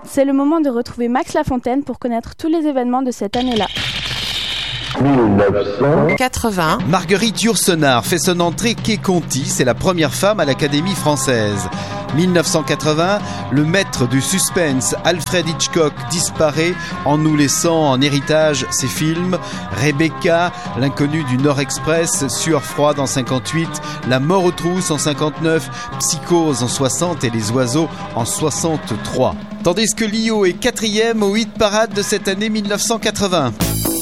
C'est le moment de retrouver Max Lafontaine pour connaître tous les événements de cette année-là. 1980. Marguerite Yourcenar fait son entrée quai Conti, c'est la première femme à l'Académie française. 1980, le maître du suspense Alfred Hitchcock disparaît en nous laissant en héritage ses films Rebecca, L'inconnu du Nord Express, Sueur froide en 58, La mort aux trousses en 59, Psychose en 60 et Les oiseaux en 63. Tandis que Lio est 4e au hit parade de cette année 1980.